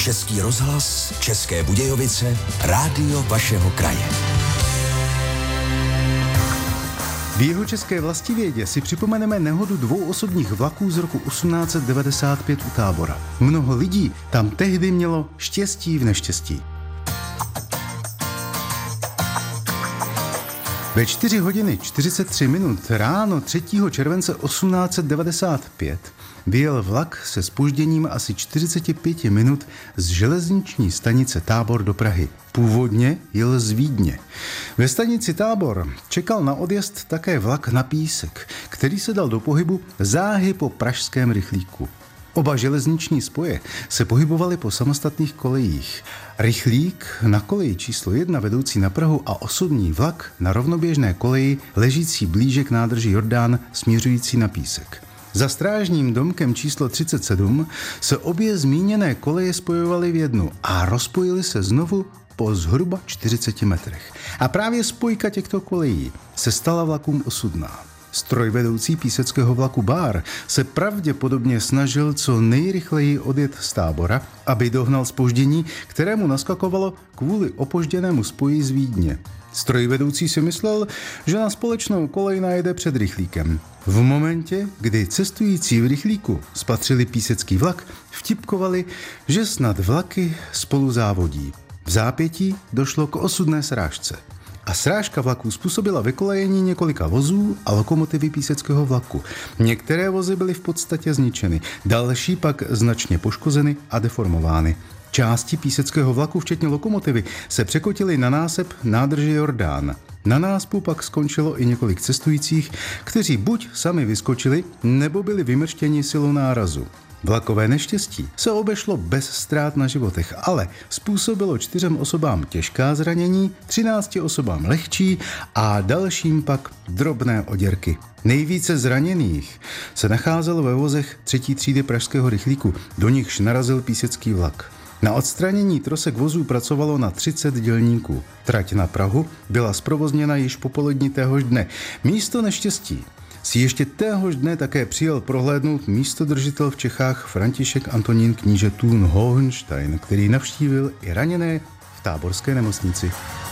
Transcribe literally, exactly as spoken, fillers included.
Český rozhlas, České Budějovice, rádio vašeho kraje. V jihočeské Vlastivědě si připomeneme nehodu dvou osobních vlaků z roku osmnáct set devadesát pět u Tábora. Mnoho lidí tam tehdy mělo štěstí v neštěstí. Ve čtyři hodiny čtyřicet tři minut ráno třetího července osmnáct set devadesát pět vyjel vlak se zpožděním asi čtyřicet pět minut z železniční stanice Tábor do Prahy. Původně jel z Vídně. Ve stanici Tábor čekal na odjezd také vlak na Písek, který se dal do pohybu záhy po pražském rychlíku. Oba železniční spoje se pohybovaly po samostatných kolejích. Rychlík na koleji číslo jedna vedoucí na Prahu a osobní vlak na rovnoběžné koleji ležící blíže k nádrži Jordán směřující na Písek. Za strážním domkem číslo třicet sedm se obě zmíněné koleje spojovaly v jednu a rozpojily se znovu po zhruba čtyřiceti metrech. A právě spojka těchto kolejí se stala vlakům osudná. Strojvedoucí píseckého vlaku Bár se pravděpodobně snažil co nejrychleji odjet z Tábora, aby dohnal zpoždění, kterému naskakovalo kvůli opožděnému spoji z Vídně. Strojvedoucí si myslel, že na společnou kolej najede před rychlíkem. V momentě, kdy cestující v rychlíku spatřili písecký vlak, vtipkovali, že snad vlaky spolu závodí. V zápětí došlo k osudné srážce. A srážka vlaků způsobila vykolejení několika vozů a lokomotivy píseckého vlaku. Některé vozy byly v podstatě zničeny, další pak značně poškozeny a deformovány. Části píseckého vlaku, včetně lokomotivy, se překotily na násep nádrže Jordán. Na náspu pak skončilo i několik cestujících, kteří buď sami vyskočili, nebo byli vymrštěni silou nárazu. Vlakové neštěstí se obešlo bez ztrát na životech, ale způsobilo čtyřem osobám těžká zranění, třinácti osobám lehčí a dalším pak drobné oděrky. Nejvíce zraněných se nacházelo ve vozech třetí třídy pražského rychlíku, do nichž narazil písecký vlak. Na odstranění trosek vozů pracovalo na třicet dělníků. Trať na Prahu byla zprovozněna již popolední téhož dne. Místo neštěstí si ještě téhož dne také přijel prohlédnout místodržitel v Čechách František Antonín kníže Thun Hohenstein, který navštívil i raněné v táborské nemocnici.